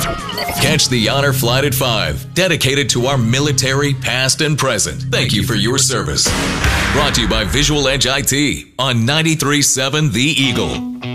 Catch the Honor Flight at 5, dedicated to our military, past and present. Thank you for your service. Brought to you by Visual Edge IT on 93.7 The Eagle.